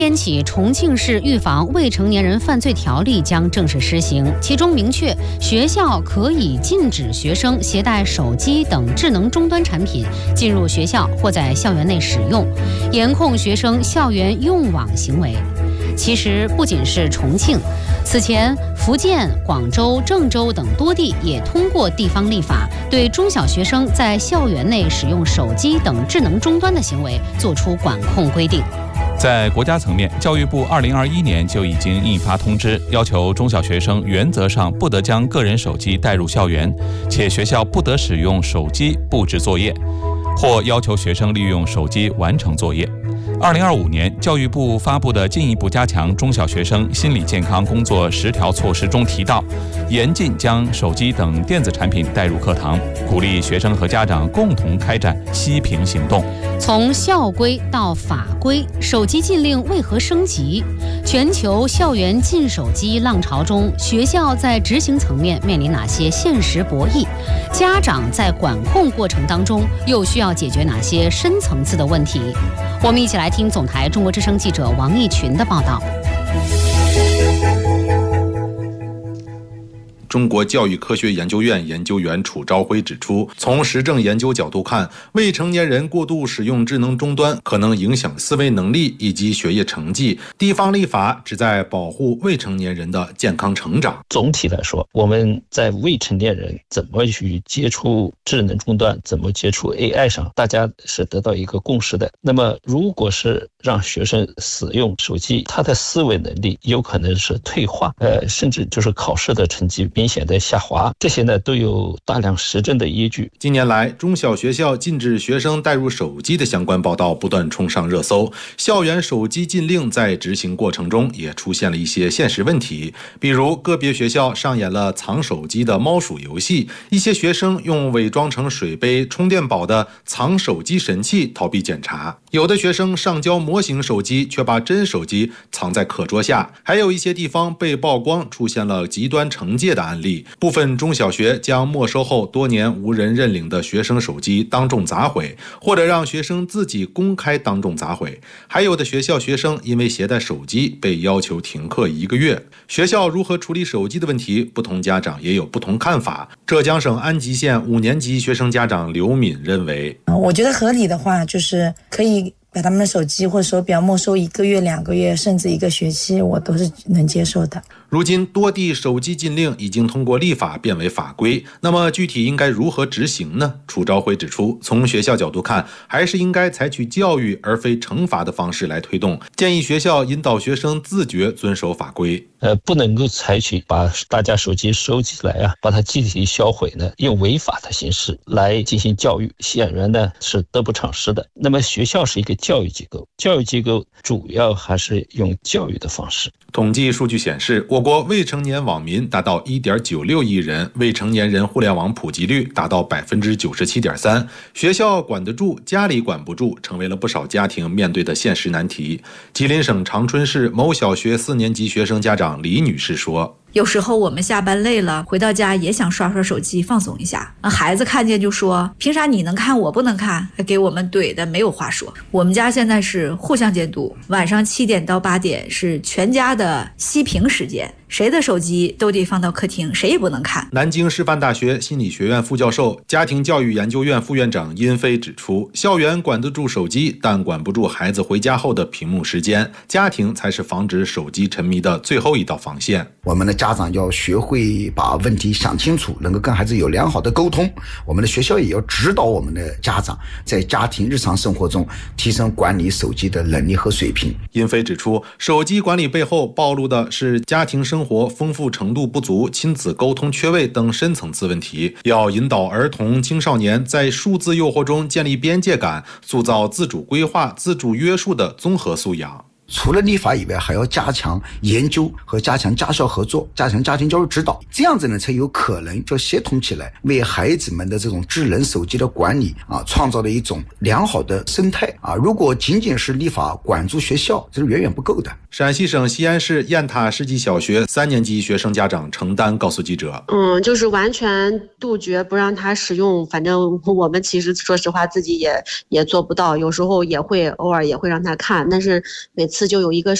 天起，重庆市预防未成年人犯罪条例将正式施行，其中明确学校可以禁止学生携带手机等智能终端产品进入学校或在校园内使用，严控学生校园用网行为。其实不仅是重庆，此前福建、广州、郑州等多地也通过地方立法，对中小学生在校园内使用手机等智能终端的行为作出管控规定。 在国家层面，教育部2021年就已经印发通知，要求中小学生原则上不得将个人手机带入校园，且学校不得使用手机布置作业，或要求学生利用手机完成作业。2025年，教育部发布的进一步加强中小学生心理健康工作10条措施中提到，严禁将手机等电子产品带入课堂，鼓励学生和家长共同开展息屏行动。 从校规到法规，手机禁令为何升级？全球校园禁手机浪潮中，学校在执行层面面临哪些现实博弈？家长在管控过程当中又需要解决哪些深层次的问题？我们一起来听总台中国之声记者王义群的报道。 中国教育科学研究院研究员楚朝晖指出，从实证研究角度看，未成年人过度使用智能终端可能影响思维能力以及学业成绩。地方立法旨在保护未成年人的健康成长。 总体来说，我们在未成年人怎么去接触智能终端，怎么接触 AI 上，大家是得到一个共识的。那么如果是让学生使用手机，他的思维能力有可能是退化，甚至就是考试的成绩明显的下滑，这些呢都有大量实证的依据。 近年来，中小学校禁止学生带入手机的相关报道不断冲上热搜，校园手机禁令在执行过程中也出现了一些现实问题，比如个别学校上演了藏手机的猫鼠游戏，一些学生用伪装成水杯、充电宝的藏手机神器逃避检查，有的学生上交模型手机却把真手机藏在课桌下，还有一些地方被曝光出现了极端惩戒的案例，部分中小学将没收后多年无人认领的学生手机当众砸毁，或者让学生自己公开当众砸毁，还有的学校学生因为携带手机被要求停课1个月。学校如何处理手机的问题，不同家长也有不同看法。浙江省安吉县5年级学生家长刘敏认为， 我觉得合理的话就是可以把他们的手机或手表没收1个月、2个月，甚至1个学期，我都是能接受的。 如今多地手机禁令已经通过立法变为法规，那么具体应该如何执行呢？楚朝晖指出，从学校角度看，还是应该采取教育而非惩罚的方式来推动，建议学校引导学生自觉遵守法规。 不能够采取把大家手机收起来把它集体销毁呢，用违法的形式来进行教育，显然呢是得不偿失的。那么学校是一个教育机构，教育机构主要还是用教育的方式。 统计数据显示，我国未成年网民达到 1.96 亿人，未成年人互联网普及率达到 97.3%。 学校管得住，家里管不住，成为了不少家庭面对的现实难题。吉林省长春市某小学4年级学生家长李女士说， 有时候我们下班累了，回到家也想刷刷手机放松一下，孩子看见就说，凭啥你能看我不能看，还给我们怼的没有话说。我们家现在是互相监督，晚上7点到8点是全家的息屏时间，谁的手机都得放到客厅，谁也不能看。 南京师范大学心理学院副教授、家庭教育研究院副院长殷飞指出，校园管得住手机，但管不住孩子回家后的屏幕时间，家庭才是防止手机沉迷的最后一道防线。 我们的家长要学会把问题想清楚，能够跟孩子有良好的沟通。我们的学校也要指导我们的家长在家庭日常生活中提升管理手机的能力和水平。 殷飞指出，手机管理背后暴露的是家庭生活丰富程度不足、亲子沟通缺位等深层次问题，要引导儿童青少年在数字诱惑中建立边界感，塑造自主规划、自主约束的综合素养。 除了立法以外，还要加强研究和加强家校合作，加强家庭教育指导，这样子呢才有可能就协同起来，为孩子们的这种智能手机的管理创造了一种良好的生态如果仅仅是立法管住学校，这是远远不够的。 陕西省西安市雁塔世纪小学3年级学生家长程丹告诉记者， 就是完全杜绝不让他使用，反正我们其实说实话自己也做不到，有时候偶尔也会让他看，但是每次次就有一个